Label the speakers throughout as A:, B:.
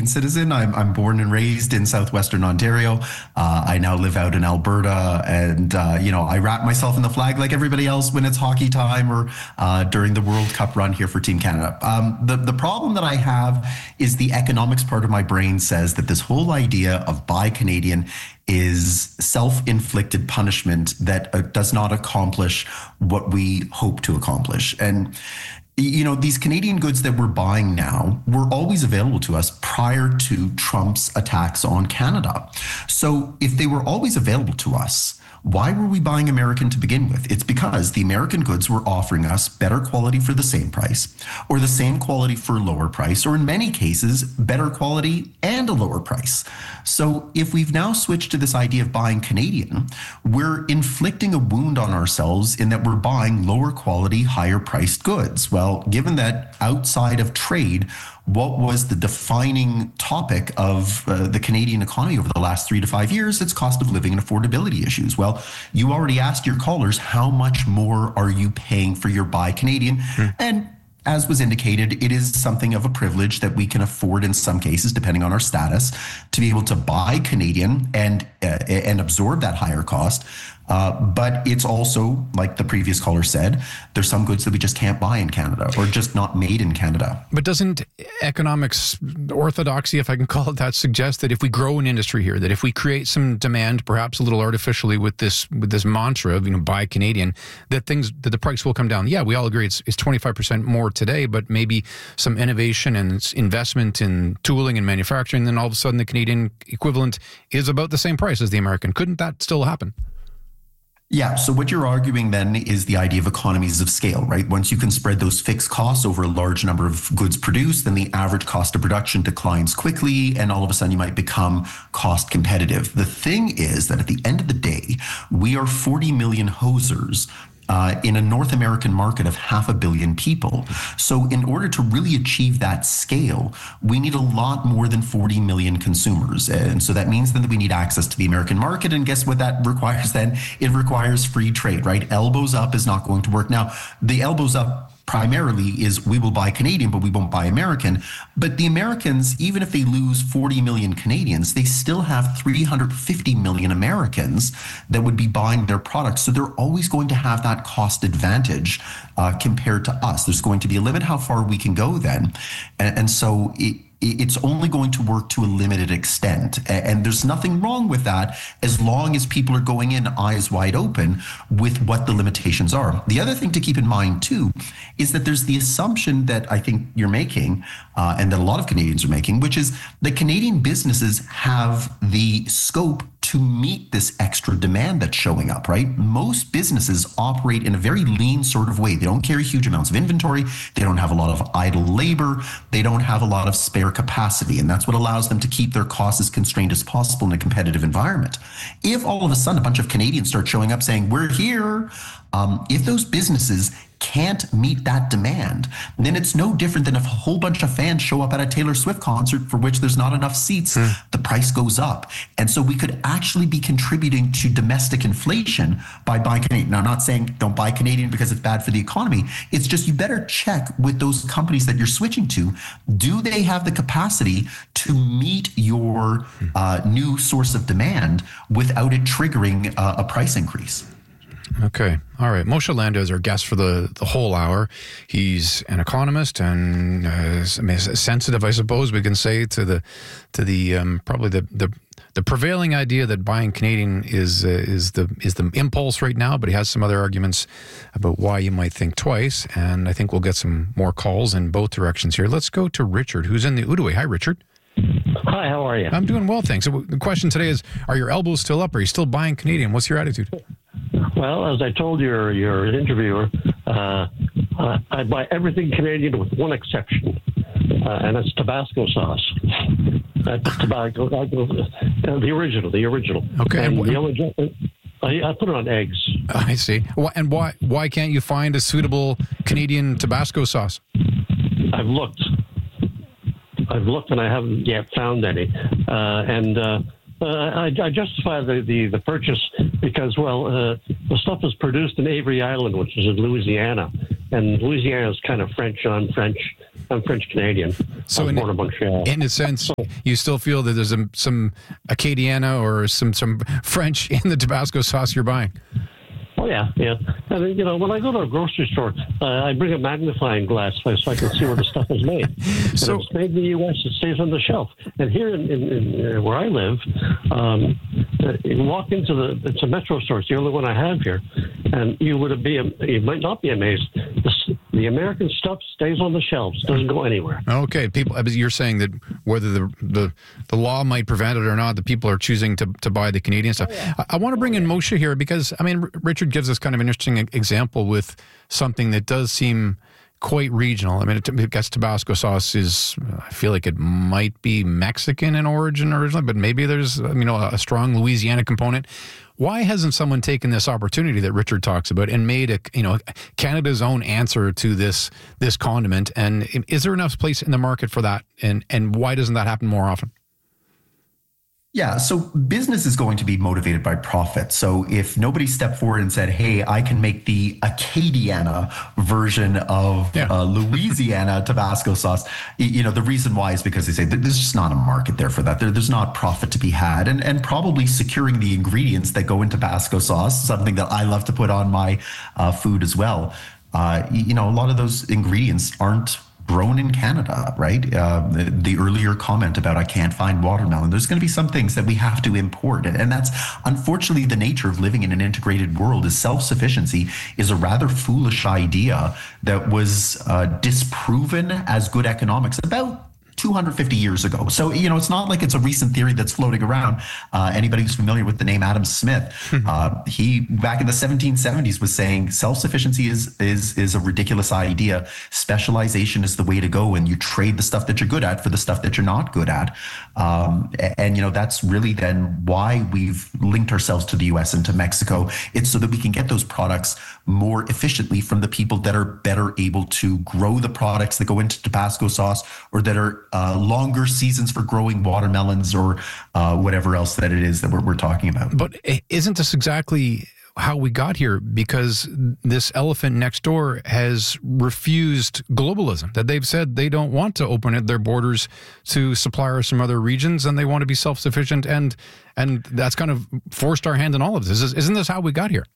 A: Canadian citizen. I'm born and raised in southwestern Ontario. I now live out in Alberta, and I wrap myself in the flag like everybody else when it's hockey time or during the World Cup run here for Team Canada. The problem that I have is the economics part of my brain says that this whole idea of buy Canadian is self-inflicted punishment that does not accomplish what we hope to accomplish. And these Canadian goods that we're buying now were always available to us prior to Trump's attacks on Canada. So if they were always available to us, why were we buying American to begin with? It's because the American goods were offering us better quality for the same price, or the same quality for a lower price, or in many cases, better quality and a lower price. So if we've now switched to this idea of buying Canadian, we're inflicting a wound on ourselves in that we're buying lower quality, higher priced goods. Well, given that outside of trade, what was the defining topic of the Canadian economy over the last 3 to 5 years? It's cost of living and affordability issues. Well, you already asked your callers, how much more are you paying for your buy Canadian? And as was indicated, it is something of a privilege that we can afford in some cases, depending on our status, to be able to buy Canadian and absorb that higher cost. But it's also, like the previous caller said, there's some goods that we just can't buy in Canada or just not made in Canada.
B: But doesn't economics orthodoxy, if I can call it that, suggest that if we grow an industry here, that if we create some demand, perhaps a little artificially with this mantra of buy Canadian, that the price will come down? Yeah, we all agree it's 25% more today, but maybe some innovation and investment in tooling and manufacturing, then all of a sudden the Canadian equivalent is about the same price as the American. Couldn't that still happen?
A: Yeah. So what you're arguing then is the idea of economies of scale, right? Once you can spread those fixed costs over a large number of goods produced, then the average cost of production declines quickly, and all of a sudden you might become cost competitive. The thing is that at the end of the day, we are 40 million hosers in a North American market of 500 million people. So in order to really achieve that scale, we need a lot more than 40 million consumers. And so that means then that we need access to the American market. And guess what that requires then? It requires free trade, right? Elbows up is not going to work. Now, the elbows up primarily is we will buy Canadian, but we won't buy American. But the Americans, even if they lose 40 million Canadians, they still have 350 million Americans that would be buying their products. So they're always going to have that cost advantage compared to us. There's going to be a limit how far we can go then. And so it's only going to work to a limited extent. And there's nothing wrong with that as long as people are going in eyes wide open with what the limitations are. The other thing to keep in mind, too, is that there's the assumption that I think you're making and that a lot of Canadians are making, which is that Canadian businesses have the scope to meet this extra demand that's showing up, right? Most businesses operate in a very lean sort of way. They don't carry huge amounts of inventory. They don't have a lot of idle labor. They don't have a lot of spare capacity. And that's what allows them to keep their costs as constrained as possible in a competitive environment. If all of a sudden a bunch of Canadians start showing up saying, we're here, if those businesses can't meet that demand, then it's no different than if a whole bunch of fans show up at a Taylor Swift concert for which there's not enough seats, the price goes up. And so we could actually be contributing to domestic inflation by buying Canadian. Now, I'm not saying don't buy Canadian because it's bad for the economy. It's just you better check with those companies that you're switching to. Do they have the capacity to meet your new source of demand without it triggering a price increase?
B: Okay. All right. Moshe Landau is our guest for the whole hour. He's an economist and sensitive, I suppose we can say, to the probably the prevailing idea that buying Canadian is the impulse right now. But he has some other arguments about why you might think twice. And I think we'll get some more calls in both directions here. Let's go to Richard, who's in the Outaouais. Hi, Richard.
C: Hi, how are you?
B: I'm doing well, thanks. So the question today is, are your elbows still up? Are you still buying Canadian? What's your attitude?
C: Well, as I told your interviewer, I buy everything Canadian with one exception, and it's Tabasco sauce. That's Tabasco, the original.
B: Okay.
C: And I put it on eggs.
B: I see. And why can't you find a suitable Canadian Tabasco sauce?
C: I've looked and I haven't yet found any. I justify the purchase because, the stuff is produced in Avery Island, which is in Louisiana. And Louisiana is kind of French on French. I'm French Canadian.
B: So
C: born in Montreal.
B: In a sense, you still feel that there's some Acadiana or some French in the Tabasco sauce you're buying.
C: Oh, yeah. And, when I go to a grocery store, I bring a magnifying glass so I can see where the stuff is made. So it's made in the U.S., it stays on the shelf. And here in where I live, you walk into it's a Metro store. It's the only one I have here. And you might not be amazed. The American stuff stays on the shelves, doesn't go anywhere.
B: Okay, you're saying that whether the law might prevent it or not, the people are choosing to buy the Canadian stuff. Oh, yeah. I want to bring in Moshe here because, Richard gives us kind of an interesting example with something that does seem quite regional. I guess Tabasco sauce I feel like it might be Mexican in origin originally, but maybe there's, a strong Louisiana component. Why hasn't someone taken this opportunity that Richard talks about and made Canada's own answer to this condiment? And is there enough place in the market for that? And why doesn't that happen more often?
A: Yeah, so business is going to be motivated by profit. So if nobody stepped forward and said, hey, I can make the Acadiana version of Louisiana Tabasco sauce, the reason why is because they say there's just not a market there for that. There's not profit to be had. And probably securing the ingredients that go in Tabasco sauce, something that I love to put on my food as well. A lot of those ingredients aren't grown in Canada, right? The earlier comment about I can't find watermelon, there's going to be some things that we have to import. And that's unfortunately the nature of living in an integrated world. Is self-sufficiency is a rather foolish idea that was disproven as good economics about 250 years ago. So, it's not like it's a recent theory that's floating around. Anybody who's familiar with the name Adam Smith, he back in the 1770s was saying self-sufficiency is a ridiculous idea. Specialization is the way to go, and you trade the stuff that you're good at for the stuff that you're not good at. And that's really then why we've linked ourselves to the US and to Mexico. It's so that we can get those products more efficiently from the people that are better able to grow the products that go into Tabasco sauce, or that are longer seasons for growing watermelons, or whatever else that it is that we're talking about.
B: But isn't this exactly how we got here? Because this elephant next door has refused globalism, that they've said they don't want to open their borders to suppliers from other regions, and they want to be self-sufficient, and that's kind of forced our hand in all of this. Isn't this how we got here?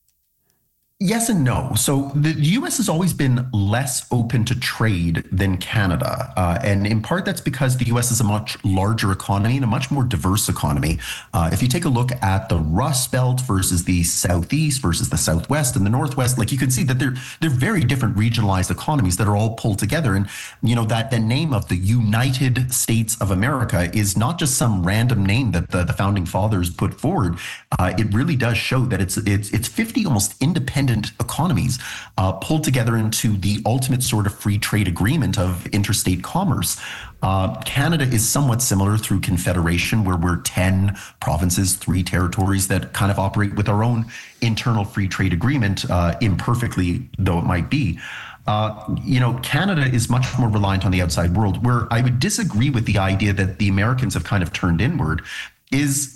A: Yes and no. So the U.S. has always been less open to trade than Canada. And in part, that's because the U.S. is a much larger economy and a much more diverse economy. If you take a look at the Rust Belt versus the Southeast versus the Southwest and the Northwest, you can see that they're very different regionalized economies that are all pulled together. And, that the name of the United States of America is not just some random name that the founding fathers put forward. It really does show that it's 50 almost independent economies pulled together into the ultimate sort of free trade agreement of interstate commerce. Canada is somewhat similar through confederation, where we're 10 provinces, 3 territories that kind of operate with our own internal free trade agreement, imperfectly though it might be. Canada is much more reliant on the outside world. Where I would disagree with the idea that the Americans have kind of turned inward is,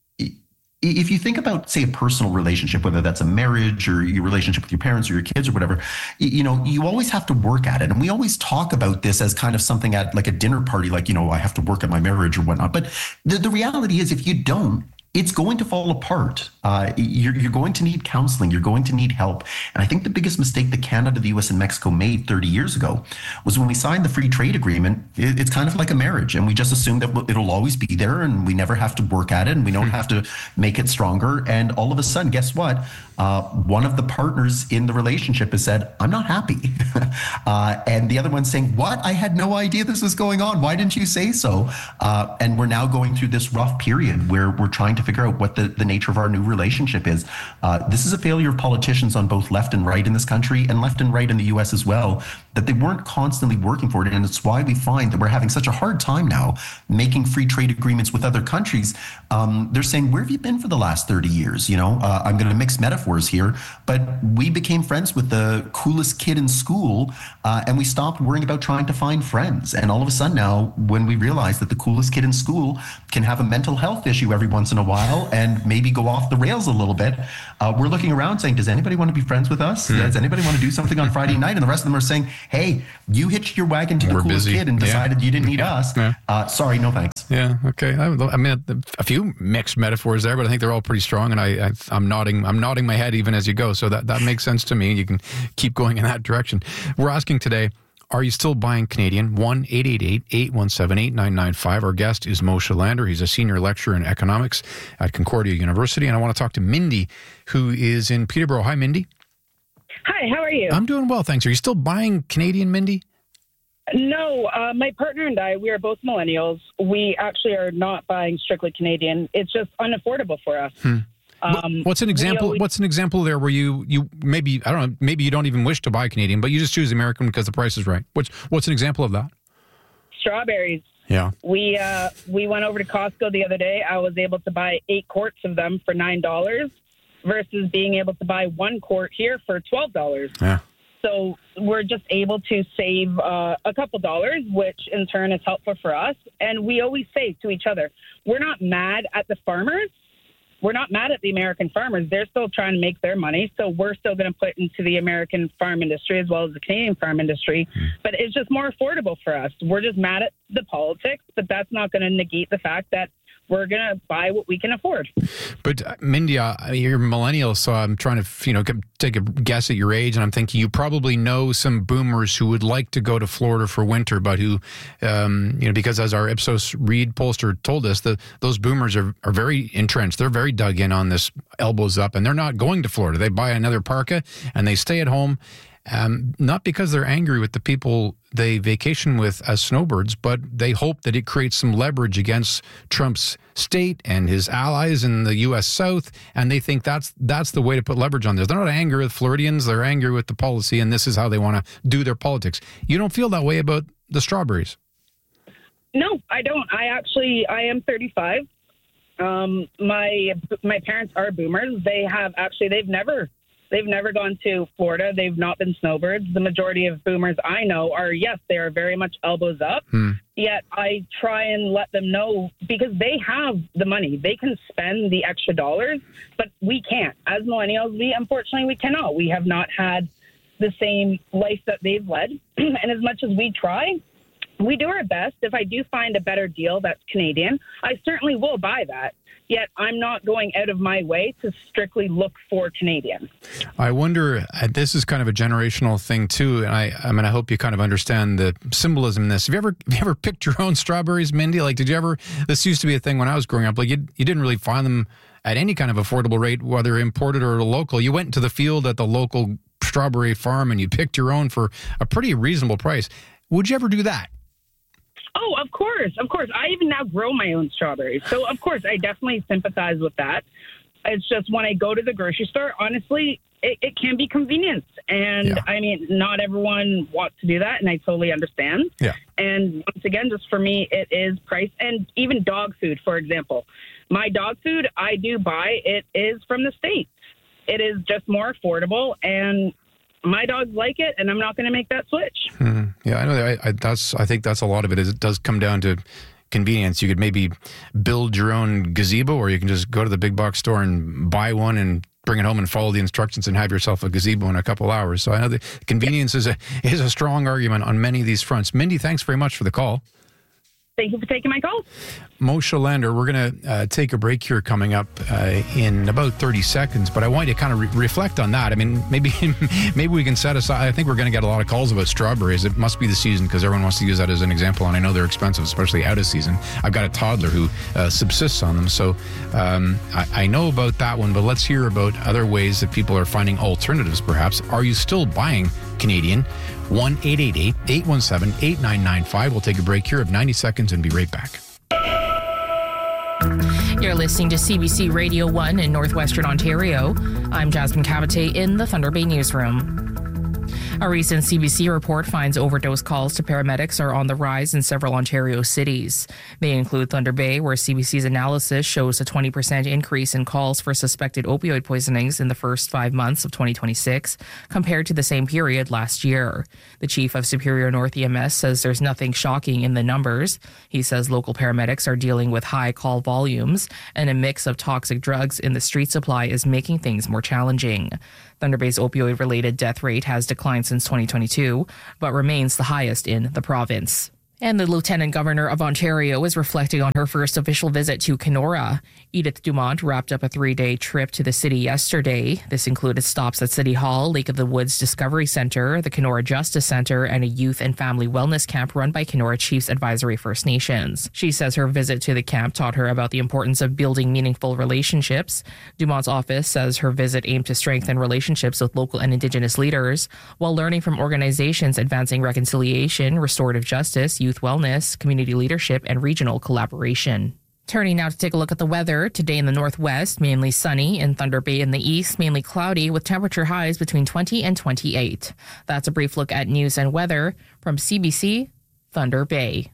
A: if you think about, say, a personal relationship, whether that's a marriage or your relationship with your parents or your kids or whatever, you always have to work at it. And we always talk about this as kind of something at like a dinner party, I have to work at my marriage or whatnot. But the reality is, if you don't, it's going to fall apart. You're going to need counseling. You're going to need help. And I think the biggest mistake that Canada, the US, and Mexico made 30 years ago was when we signed the free trade agreement. It's kind of like a marriage, and we just assume that it'll always be there, and we never have to work at it, and we don't have to make it stronger. And all of a sudden, guess what? One of the partners in the relationship has said, I'm not happy. And the other one's saying, what? I had no idea this was going on. Why didn't you say so? And we're now going through this rough period where we're trying to figure out what the nature of our new relationship is. This is a failure of politicians on both left and right in this country, and left and right in the US as well, that they weren't constantly working for it. And it's why we find that we're having such a hard time now making free trade agreements with other countries. They're saying, where have you been for the last 30 years? I'm going to mix metaphors here, but we became friends with the coolest kid in school, and we stopped worrying about trying to find friends. And all of a sudden now, when we realize that the coolest kid in school can have a mental health issue every once in a while and maybe go off the rails a little bit, we're looking around saying, does anybody want to be friends with us? Does anybody want to do something on Friday night? And the rest of them are saying, hey, you hitched your wagon to the coolest kid and decided you didn't need us. Yeah. Sorry, no thanks.
B: Yeah, okay. I mean, a few mixed metaphors there, but I think they're all pretty strong, and I'm nodding my head even as you go, so that makes sense to me. You can keep going in that direction. We're asking today, are you still buying Canadian? 1-888-817-8995. Our guest is Moshe Lander. He's a senior lecturer in economics at Concordia University. And I want to talk to Mindy, who is in Peterborough. Hi, Mindy.
D: Hi, how are you?
B: I'm doing well, thanks. Are you still buying Canadian, Mindy?
D: No, my partner and I, we are both millennials. We actually are not buying strictly Canadian. It's just unaffordable for us.
B: What's an example? What's an example there where you maybe, I don't know, maybe you don't even wish to buy Canadian, but you just choose American because the price is right. What's an example of that?
D: Strawberries.
B: Yeah.
D: We went over to Costco the other day. I was able to buy 8 quarts of them for $9 versus being able to buy 1 quart here for $12.
B: Yeah.
D: So we're just able to save a couple dollars, which in turn is helpful for us. And we always say to each other, we're not mad at the farmers. We're not mad at the American farmers. They're still trying to make their money. So we're still going to put into the American farm industry as well as the Canadian farm industry. But it's just more affordable for us. We're just mad at the politics, but that's not going to negate the fact that we're going to buy what we can afford.
B: But Mindy, you're a millennial, so I'm trying to, take a guess at your age, and I'm thinking you probably know some boomers who would like to go to Florida for winter, but who, because as our Ipsos Reid pollster told us, those boomers are very entrenched. They're very dug in on this elbows up, and they're not going to Florida. They buy another parka, and they stay at home. Not because they're angry with the people they vacation with as snowbirds, but they hope that it creates some leverage against Trump's state and his allies in the U.S. South, and they think that's the way to put leverage on this. They're not angry with Floridians, they're angry with the policy, and this is how they want to do their politics. You don't feel that way about the strawberries?
D: No, I don't. I am 35. My parents are boomers. They've never gone to Florida. They've not been snowbirds. The majority of boomers I know they are very much elbows up. Yet I try and let them know because they have the money. They can spend the extra dollars, but we can't. As millennials, unfortunately, we cannot. We have not had the same life that they've led. And as much as we try, we do our best. If I do find a better deal that's Canadian, I certainly will buy that. Yet I'm not going out of my way to strictly look for Canadian.
B: I wonder, this is kind of a generational thing too, and I hope you kind of understand the symbolism in this. Have you ever picked your own strawberries, Mindy? Like, did you ever? This used to be a thing when I was growing up. Like, you didn't really find them at any kind of affordable rate, whether imported or local. You went to the field at the local strawberry farm and you picked your own for a pretty reasonable price. Would you ever do that?
D: Oh, of course. I even now grow my own strawberries. So, of course, I definitely sympathize with that. It's just when I go to the grocery store, honestly, it can be convenience. And, yeah. I mean, not everyone wants to do that, and I totally understand.
B: Yeah.
D: And once again, just for me, it is price. And even dog food, for example. My dog food, I do buy. It is from the States. It is just more affordable, and my dogs like it, and I'm not going to make that switch. Yeah,
B: I know. I think that's a lot of it. It does come down to convenience. You could maybe build your own gazebo, or you can just go to the big box store and buy one and bring it home and follow the instructions and have yourself a gazebo in a couple hours. So I know the convenience is a strong argument on many of these fronts. Mindy, thanks very much for the call.
D: Thank you for taking my call.
B: Moshe Lander, we're going to take a break here coming up in about 30 seconds, but I want you to kind of reflect on that. I mean, maybe we can set aside, I think we're going to get a lot of calls about strawberries. It must be the season because everyone wants to use that as an example, and I know they're expensive, especially out of season. I've got a toddler who subsists on them, so I know about that one, but let's hear about other ways that people are finding alternatives, perhaps. Are you still buying Canadian? 1-888-817-8995. We'll take a break here of 90 seconds and be right back.
E: You're listening to CBC Radio 1 in Northwestern Ontario. I'm Jasmine Cavite in the Thunder Bay Newsroom. A recent CBC report finds overdose calls to paramedics are on the rise in several Ontario cities. They include Thunder Bay, where CBC's analysis shows a 20% increase in calls for suspected opioid poisonings in the first 5 months of 2026, compared to the same period last year. The chief of Superior North EMS says there's nothing shocking in the numbers. He says local paramedics are dealing with high call volumes, and a mix of toxic drugs in the street supply is making things more challenging. Thunder Bay's opioid-related death rate has declined since 2022, but remains the highest in the province. And the Lieutenant Governor of Ontario is reflecting on her first official visit to Kenora. Edith Dumont wrapped up a 3-day trip to the city yesterday. This included stops at City Hall, Lake of the Woods Discovery Centre, the Kenora Justice Centre, and a youth and family wellness camp run by Kenora Chiefs Advisory First Nations. She says her visit to the camp taught her about the importance of building meaningful relationships. Dumont's office says her visit aimed to strengthen relationships with local and Indigenous leaders, while learning from organizations advancing reconciliation, restorative justice, youth wellness, community leadership, and regional collaboration. Turning now to take a look at the weather. Today in the northwest, mainly sunny. In Thunder Bay in the east, mainly cloudy with temperature highs between 20 and 28. That's a brief look at news and weather from CBC Thunder Bay.